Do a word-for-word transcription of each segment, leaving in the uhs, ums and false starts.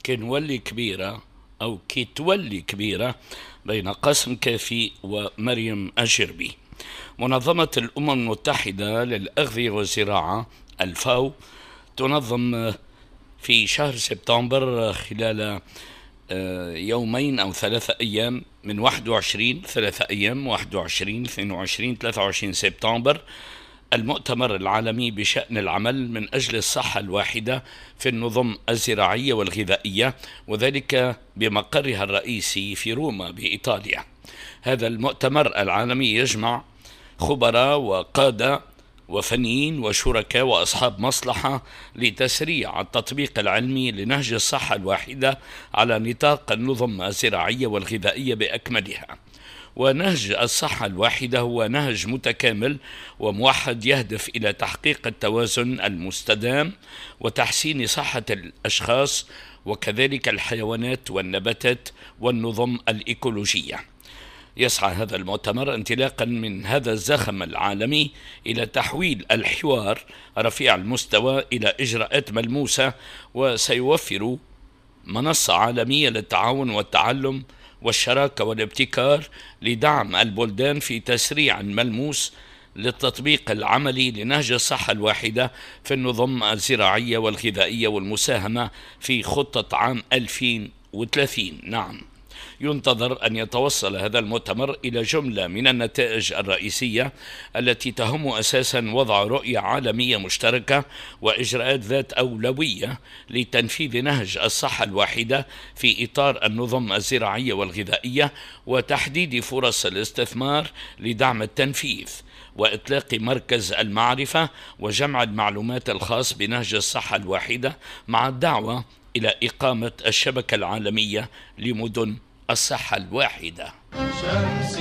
كي نولي كبيرة أو كي تولي كبيرة بين قاسم كافي ومريم أشربي. منظمة الأمم المتحدة للأغذية والزراعة الفاو تنظم في شهر سبتمبر خلال يومين أو ثلاثة أيام من واحد وعشرين ثلاثة أيام واحد وعشرين اثنين وعشرين ثلاثة وعشرين سبتمبر المؤتمر العالمي بشأن العمل من أجل الصحة الواحدة في النظم الزراعية والغذائية، وذلك بمقرها الرئيسي في روما بإيطاليا. هذا المؤتمر العالمي يجمع خبراء وقادة وفنيين وشركاء وأصحاب مصلحة لتسريع التطبيق العلمي لنهج الصحة الواحدة على نطاق النظم الزراعية والغذائية بأكملها. ونهج الصحة الواحدة هو نهج متكامل وموحد يهدف إلى تحقيق التوازن المستدام وتحسين صحة الأشخاص وكذلك الحيوانات والنباتات والنظم الإيكولوجية. يسعى هذا المؤتمر انطلاقا من هذا الزخم العالمي إلى تحويل الحوار رفيع المستوى إلى إجراءات ملموسة، وسيوفر منصة عالمية للتعاون والتعلم والشراكة والابتكار لدعم البلدان في تسريع ملموس للتطبيق العملي لنهج الصحة الواحدة في النظم الزراعية والغذائية والمساهمة في خطة عام ألفين وثلاثين. نعم، ينتظر أن يتوصل هذا المؤتمر إلى جملة من النتائج الرئيسية التي تهم أساسا وضع رؤية عالمية مشتركة وإجراءات ذات أولوية لتنفيذ نهج الصحة الواحدة في إطار النظم الزراعية والغذائية، وتحديد فرص الاستثمار لدعم التنفيذ، وإطلاق مركز المعرفة وجمع المعلومات الخاص بنهج الصحة الواحدة، مع الدعوة إلى إقامة الشبكة العالمية لمدن الصحة الواحدة. شمس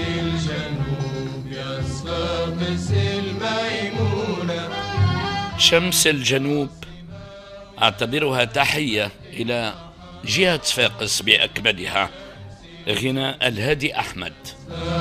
الجنوب يا صفاقس الميمونة. شمس الجنوب أعتبرها تحية إلى جهة صفاقس بأكملها. غناء الهادي أحمد.